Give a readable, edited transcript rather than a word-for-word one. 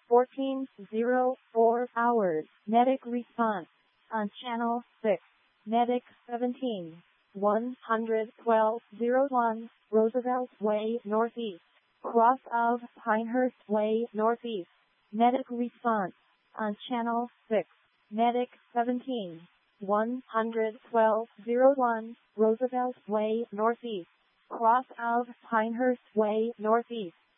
14:04 hours. Medic response on channel 6. Medic 17. 112:01 Roosevelt Way Northeast. Cross of Pinehurst Way Northeast. Medic response on channel 6. Medic 17. 112:01 Roosevelt Way Northeast. Cross of Pinehurst Way Northeast.